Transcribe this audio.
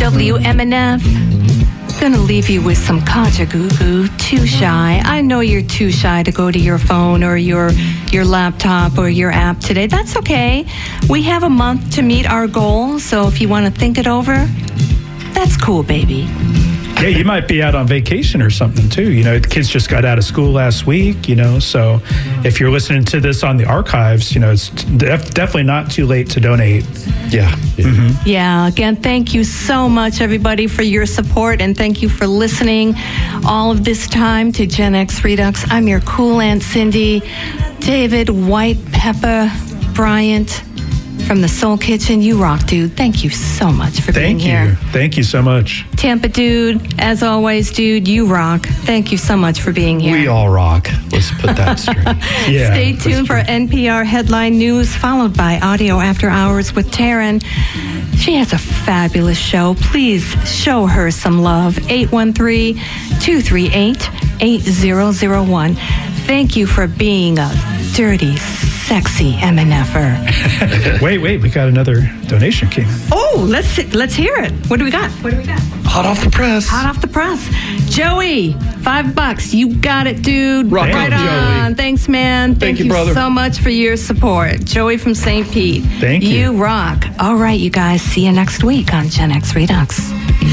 WMNF. Gonna leave you with some Kaja Goo. Too shy. I know you're too shy to go to your phone or your laptop or your app today. That's okay. We have a month to meet our goal, so if you want to think it over, that's cool, baby. Yeah, you might be out on vacation or something too. You know, the kids just got out of school last week, you know, so if you're listening to this on the archives, you know, it's definitely not too late to donate. Yeah. Mm-hmm. Yeah, again, thank you so much, everybody, for your support, and thank you for listening all of this time to Gen X Redux. I'm your cool Aunt Cindy, David, White Pepper, Bryant, from the Soul Kitchen. You rock, dude. Thank you so much for being here. Thank you so much. Tampa dude, as always, dude, you rock. Thank you so much for being here. We all rock. Let's put that straight. Yeah, stay tuned for NPR Headline News, followed by Audio After Hours with Taryn. She has a fabulous show. Please show her some love. 813-238-8001. Thank you for being a dirty, sexy MNFer. Wait, we got another donation came in. Oh, let's hear it. What do we got? Hot off the press. Hot off the press. Joey, $5. You got it, dude. Rock right on, on. Joey. Thanks, man. Thank you, brother. So much for your support. Joey from St. Pete. Thank you. You rock. All right, you guys. See you next week on Gen X Redux.